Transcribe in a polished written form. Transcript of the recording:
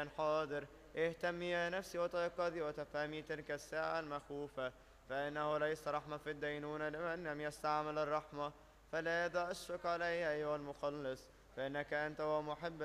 الآن حاضر. اهتمي يا نفسي وتيقظي وتفهمي تلك الساعة المخوفة، فإنه ليس رحمة في الدينونة لمن لم يستعمل الرحمة. فلا أشفق علي أيها المخلص، فإنك أنت ومحب